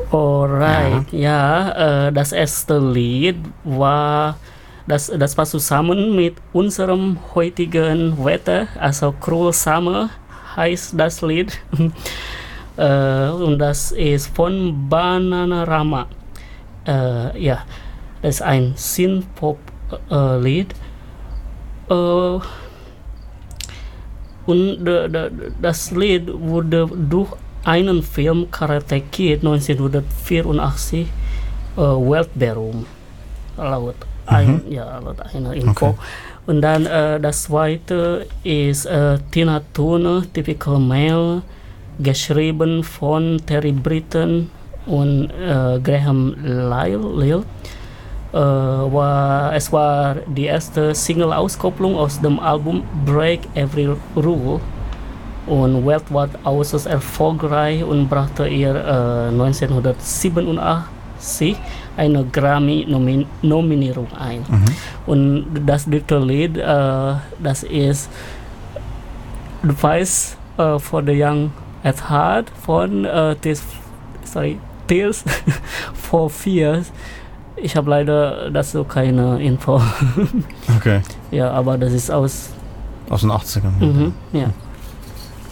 Alright, das erste Lied war das passt zusammen mit unserem heutigen Wetter, also Cruel Summer heißt das Lied. Und das ist von Bananarama. Das ist ein Synth-Pop-Lied. Und das Lied wurde durch einen Film Karate Kid 1984 Weltberühmt. Laut eine Info. Okay. Und dann das zweite ist Tina Turner, Typical Male, geschrieben von Terry Britten und Graham Lyle. Es war die erste Single-Auskopplung aus dem Album Break Every Rule und weltweit äußerst erfolgreich und brachte ihr 1987 eine Grammy-Nominierung ein. Und das dritte Lied, das ist Advice for the Young at Heart von Tears for Fears. Ich habe leider dazu keine Info. Okay. Ja, aber das ist aus den 80ern. ja.